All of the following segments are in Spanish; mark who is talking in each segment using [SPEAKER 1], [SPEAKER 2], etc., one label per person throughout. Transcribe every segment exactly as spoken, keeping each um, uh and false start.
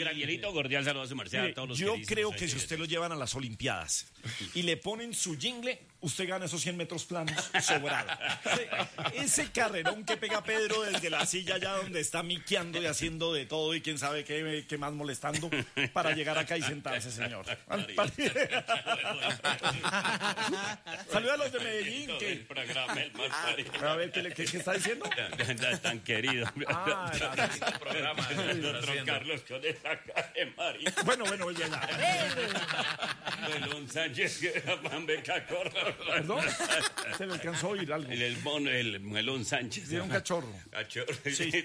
[SPEAKER 1] Arielito, cordial saludo a su merced, a todos los
[SPEAKER 2] Yo creo que si usted lo llevan a las Olimpiadas y le ponen su jingle, usted gana esos cien metros planos sobrado. Ese, ese carrerón que pega Pedro desde la silla allá donde está miqueando y haciendo de todo y quién sabe qué, qué más molestando para llegar acá y sentarse, señor. Saluda a los de Medellín. Que... A ver, ¿qué, qué, qué está diciendo?
[SPEAKER 1] Tan querido.
[SPEAKER 2] Ah, era
[SPEAKER 1] este programa de otro Carlos con esa cara de marido.
[SPEAKER 2] Bueno, bueno, ya, ya.
[SPEAKER 1] Melón Sánchez, que era beca corro.
[SPEAKER 2] ¿Perdón? Se le alcanzó a oír algo.
[SPEAKER 1] El, el, mono, el Melón Sánchez.
[SPEAKER 2] Era un cachorro.
[SPEAKER 1] Cachorro.
[SPEAKER 2] Sí.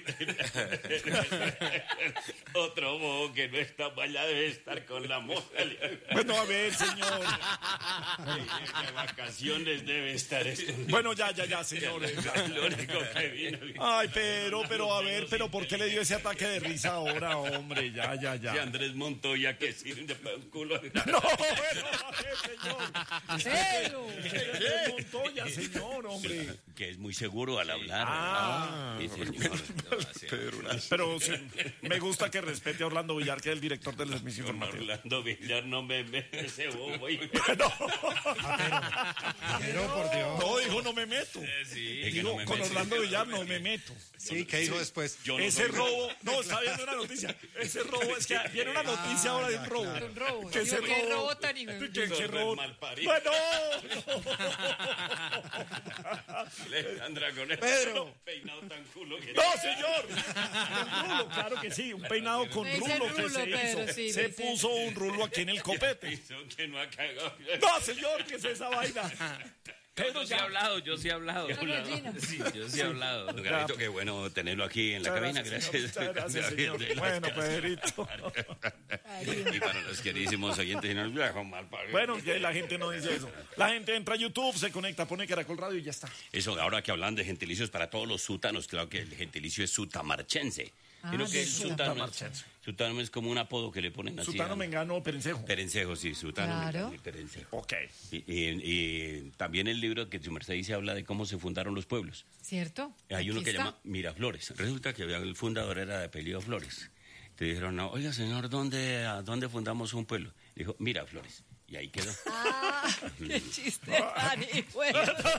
[SPEAKER 1] Otro bobo que no está allá debe estar con la moza.
[SPEAKER 2] Bueno, a ver, señor.
[SPEAKER 1] De vacaciones debe estar esto.
[SPEAKER 2] Bueno, ya, ya, ya, señores.
[SPEAKER 1] Lo único que vino.
[SPEAKER 2] Ay, pero, pero, a ver, pero ¿por qué le dio ese ataque de risa ahora, hombre? Ya, ya, ya.
[SPEAKER 1] Si Andrés Montoya que sirve para un culo.
[SPEAKER 2] No, bueno, a ver, señor.
[SPEAKER 3] Cero.
[SPEAKER 2] Andrés Montoya, señor, hombre.
[SPEAKER 1] Que es muy seguro al hablar.
[SPEAKER 2] Ah,
[SPEAKER 1] sí, señor.
[SPEAKER 2] Pero sí, me gusta que respete a Orlando Villar, que es el director del servicio informativo.
[SPEAKER 1] Orlando Villar no me ve ese bobo. Y...
[SPEAKER 2] No.
[SPEAKER 4] Pero, por Dios.
[SPEAKER 2] No, dijo no me meto.
[SPEAKER 1] Sí,
[SPEAKER 2] Digo,
[SPEAKER 1] no me
[SPEAKER 2] con
[SPEAKER 1] meto.
[SPEAKER 2] Orlando Villar no me meto.
[SPEAKER 4] Sí, ¿qué dijo después?
[SPEAKER 1] Yo no
[SPEAKER 2] Ese
[SPEAKER 1] soy-
[SPEAKER 2] robo, no, está viendo una noticia. Ese robo, es que viene una noticia ahora de un robo.
[SPEAKER 3] Un robo.
[SPEAKER 2] Que ese
[SPEAKER 3] Digo, ¿qué
[SPEAKER 2] robo.
[SPEAKER 3] robo tan hijo de-
[SPEAKER 2] Que, que
[SPEAKER 1] Sorber
[SPEAKER 2] robo.
[SPEAKER 1] malparido.
[SPEAKER 2] Bueno.
[SPEAKER 1] Alejandra con ese
[SPEAKER 4] Pedro.
[SPEAKER 1] peinado tan culo que...
[SPEAKER 2] No, señor. Un rulo, claro que sí. Un peinado con
[SPEAKER 3] Me dice
[SPEAKER 2] rulo que
[SPEAKER 3] rulo,
[SPEAKER 2] se
[SPEAKER 3] Pedro,
[SPEAKER 2] hizo.
[SPEAKER 3] sí,
[SPEAKER 2] Se
[SPEAKER 3] me dice-
[SPEAKER 2] puso un rulo aquí en el copete.
[SPEAKER 1] Hizo que no ha cagado.
[SPEAKER 2] No, señor, ¿qué es esa vaina? Pedro,
[SPEAKER 5] Yo sí he
[SPEAKER 2] ya.
[SPEAKER 5] hablado, yo sí he hablado.
[SPEAKER 3] Una gallina.
[SPEAKER 5] Sí, yo sí he hablado.
[SPEAKER 1] Don Garito, qué bueno tenerlo aquí en la
[SPEAKER 2] Muchas
[SPEAKER 1] cabina,
[SPEAKER 2] gracias,
[SPEAKER 1] gracias.
[SPEAKER 2] señor. Muchas gracias, señor.
[SPEAKER 1] De las
[SPEAKER 2] Bueno,
[SPEAKER 1] casas.
[SPEAKER 2] Pedrito.
[SPEAKER 1] Y para los queridísimos oyentes, y no viejo mal parido.
[SPEAKER 2] Bueno, que la gente no dice eso. La gente entra a YouTube, se conecta, pone Caracol Radio y ya está.
[SPEAKER 1] Eso, ahora que hablan de gentilicios para todos los sútanos, claro que el gentilicio es sutamarchense.
[SPEAKER 3] Ah,
[SPEAKER 1] Creo que
[SPEAKER 3] de
[SPEAKER 1] el sutano,
[SPEAKER 2] Sutamarchense.
[SPEAKER 1] sutano es como un apodo que le ponen así.
[SPEAKER 2] Sutano
[SPEAKER 1] a-
[SPEAKER 2] Mengano Perencejo.
[SPEAKER 1] Perencejo, sí, sutano
[SPEAKER 3] Claro.
[SPEAKER 1] Mengano y Perencejo.
[SPEAKER 2] Ok.
[SPEAKER 1] Y, y- y también el libro que su merced dice habla de cómo se fundaron los pueblos.
[SPEAKER 3] ¿Cierto?
[SPEAKER 1] Hay uno
[SPEAKER 3] Aquí
[SPEAKER 1] que
[SPEAKER 3] está.
[SPEAKER 1] llama Miraflores. Resulta que había- el fundador era de apellido Flores. Te dijeron, no, oiga señor, ¿dónde, a dónde fundamos un pueblo? Dijo, Miraflores. Y ahí quedó.
[SPEAKER 3] Ah, qué chiste tan hijo de-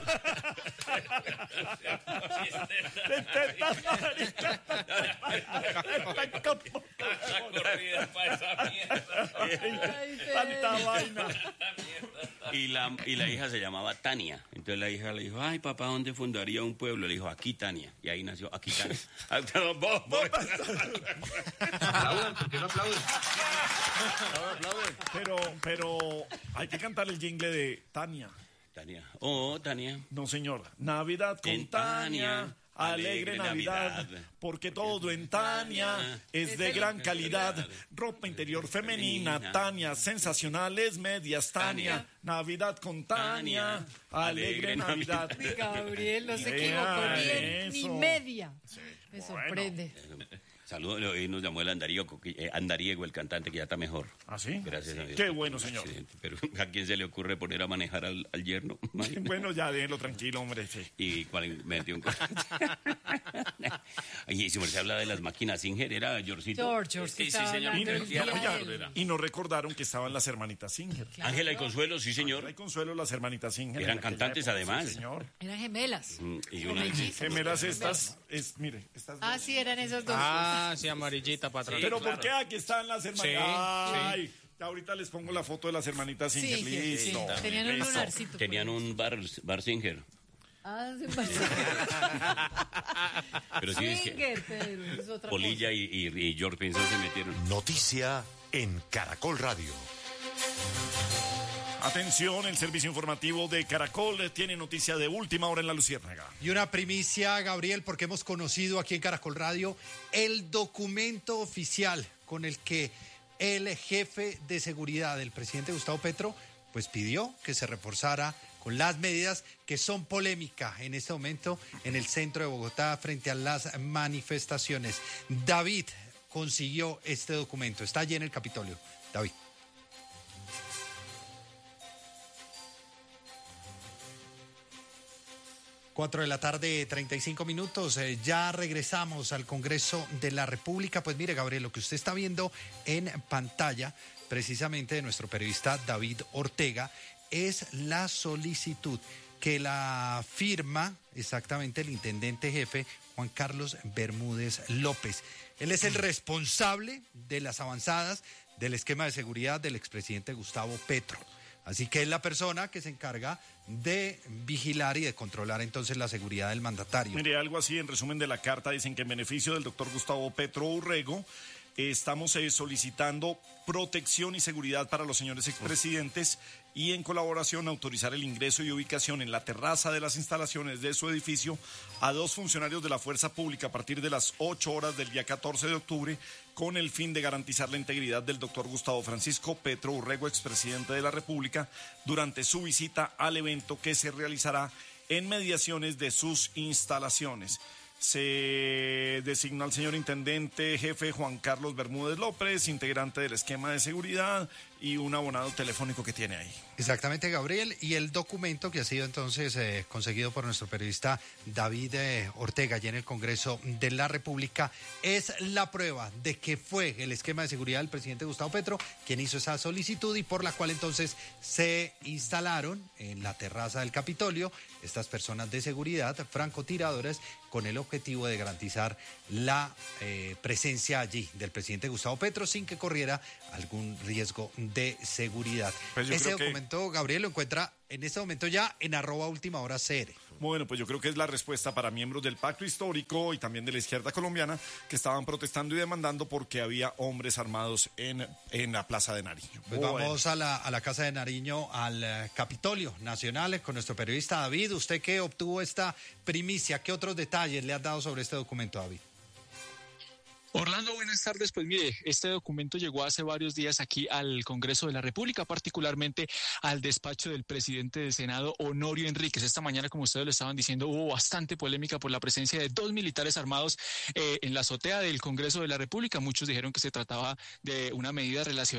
[SPEAKER 3] Ay,
[SPEAKER 2] Tanta
[SPEAKER 3] Pedro.
[SPEAKER 2] vaina.
[SPEAKER 1] Y la, y la hija se llamaba Tania. Entonces la hija le dijo, ay papá, ¿dónde fundaría un pueblo? Le dijo, aquí Tania. Y ahí nació aquí Tania. Ah, perdón, vos, vos.
[SPEAKER 4] Aplaudan, ¿por qué no aplauden?
[SPEAKER 2] Pero, pero hay que cantar el jingle de Tania.
[SPEAKER 1] Tania. Oh, Tania.
[SPEAKER 2] No, señor. Navidad con
[SPEAKER 1] En
[SPEAKER 2] Tania.
[SPEAKER 1] Tania,
[SPEAKER 2] Alegre
[SPEAKER 1] alegre
[SPEAKER 2] Navidad,
[SPEAKER 1] Navidad,
[SPEAKER 2] porque todo en Tania es de gran calidad. Ropa interior femenina, Tania, sensacionales medias, Tania. Navidad con Tania, alegre Navidad.
[SPEAKER 3] Mi Gabriel no se
[SPEAKER 2] Vea
[SPEAKER 3] equivocó ni, ni
[SPEAKER 2] eso.
[SPEAKER 3] media. Me
[SPEAKER 2] bueno.
[SPEAKER 3] sorprende.
[SPEAKER 1] Saludos, y nos llamó el Andariego, eh, Andariego, el cantante, que ya está mejor.
[SPEAKER 2] ¿Ah, sí?
[SPEAKER 1] Gracias a Dios.
[SPEAKER 2] Qué bueno, señor.
[SPEAKER 1] Accidente. Pero ¿a quién se le ocurre poner a manejar al, al yerno?
[SPEAKER 2] Bueno, ya déjenlo tranquilo, hombre. Sí.
[SPEAKER 1] Y cuál metió un... Y si se habla de las máquinas Singer, era Georgito.
[SPEAKER 3] George, George,
[SPEAKER 5] Sí, sí,
[SPEAKER 3] estaba
[SPEAKER 5] señor.
[SPEAKER 2] Y,
[SPEAKER 3] hablando del día
[SPEAKER 2] oiga,
[SPEAKER 3] de él.
[SPEAKER 2] y nos recordaron que estaban las hermanitas Singer.
[SPEAKER 1] Ángela y Consuelo, sí, señor.
[SPEAKER 2] Hay consuelo las hermanitas Singer.
[SPEAKER 1] Eran
[SPEAKER 2] en aquella
[SPEAKER 1] cantantes,
[SPEAKER 2] época,
[SPEAKER 1] además.
[SPEAKER 2] sí, señor.
[SPEAKER 3] Eran gemelas.
[SPEAKER 1] Mm, Y
[SPEAKER 3] O
[SPEAKER 1] una...
[SPEAKER 3] mellizas.
[SPEAKER 2] Gemelas estas, es, mire, estas
[SPEAKER 3] Ah,
[SPEAKER 2] dos.
[SPEAKER 3] sí, eran esos dos.
[SPEAKER 4] Ah, sí, amarillita para atrás.
[SPEAKER 2] Pero ¿por qué aquí están las hermanitas?
[SPEAKER 4] Sí,
[SPEAKER 2] Ay, ya ahorita les pongo la foto de las hermanitas
[SPEAKER 3] Sí,
[SPEAKER 2] Singer.
[SPEAKER 3] sí,
[SPEAKER 2] Listo.
[SPEAKER 3] sí. Tenían un
[SPEAKER 2] listo.
[SPEAKER 3] lunarcito. por
[SPEAKER 1] Tenían
[SPEAKER 3] ahí.
[SPEAKER 1] un bar, bar Singer.
[SPEAKER 3] Ah, sí, pues.
[SPEAKER 1] Pero sí es que
[SPEAKER 3] Singer, Pedro, es otra
[SPEAKER 1] Polilla y, y, y George Pinson se metieron.
[SPEAKER 6] Noticia en Caracol Radio.
[SPEAKER 2] Atención, el servicio informativo de Caracol tiene noticia de última hora en La Luciérnaga.
[SPEAKER 4] Y una primicia, Gabriel, porque hemos conocido aquí en Caracol Radio el documento oficial con el que el jefe de seguridad del presidente Gustavo Petro pues pidió que se reforzara con las medidas que son polémica en este momento en el centro de Bogotá frente a las manifestaciones. David consiguió este documento, está allí en el Capitolio. David. Cuatro de la tarde, treinta y cinco minutos. Eh, ya regresamos al Congreso de la República. Pues mire, Gabriel, lo que usted está viendo en pantalla, precisamente de nuestro periodista David Ortega, es la solicitud que la firma exactamente el intendente jefe Juan Carlos Bermúdez López. Él es el responsable de las avanzadas del esquema de seguridad del expresidente Gustavo Petro. Así que es la persona que se encarga de vigilar y de controlar entonces la seguridad del mandatario.
[SPEAKER 2] Mire, algo así en resumen de la carta, dicen que en beneficio del doctor Gustavo Petro Urrego, eh, estamos eh, solicitando protección y seguridad para los señores expresidentes y en colaboración autorizar el ingreso y ubicación en la terraza de las instalaciones de su edificio a dos funcionarios de la Fuerza Pública a partir de las ocho horas del día catorce de octubre con el fin de garantizar la integridad del doctor Gustavo Francisco Petro Urrego, expresidente de la República, durante su visita al evento que se realizará en mediaciones de sus instalaciones. Se designó al señor intendente jefe Juan Carlos Bermúdez López, integrante del esquema de seguridad, y un abonado telefónico que tiene ahí.
[SPEAKER 4] Exactamente, Gabriel, y el documento que ha sido entonces eh, conseguido por nuestro periodista David eh, Ortega allá en el Congreso de la República es la prueba de que fue el esquema de seguridad del presidente Gustavo Petro quien hizo esa solicitud y por la cual entonces se instalaron en la terraza del Capitolio estas personas de seguridad, francotiradores, con el objetivo de garantizar la eh, presencia allí del presidente Gustavo Petro sin que corriera algún riesgo de seguridad.
[SPEAKER 2] Pues
[SPEAKER 4] Ese
[SPEAKER 2] creo que...
[SPEAKER 4] documento, Gabriel, lo encuentra en este momento ya en arroba última hora C R.
[SPEAKER 2] Bueno, pues yo creo que es la respuesta para miembros del pacto histórico y también de la izquierda colombiana que estaban protestando y demandando porque había hombres armados en, en la Plaza de Nariño.
[SPEAKER 4] Pues
[SPEAKER 2] bueno.
[SPEAKER 4] vamos a la, a la Casa de Nariño, al uh, Capitolio Nacional, eh, con nuestro periodista David. Usted que obtuvo esta primicia, ¿qué otros detalles le han dado sobre este documento, David?
[SPEAKER 7] Orlando, buenas tardes. Pues mire, este documento llegó hace varios días aquí al Congreso de la República, particularmente al despacho del presidente del Senado, Honorio Enríquez. Esta mañana, como ustedes lo estaban diciendo, hubo bastante polémica por la presencia de dos militares armados eh, en la azotea del Congreso de la República. Muchos dijeron que se trataba de una medida relacionada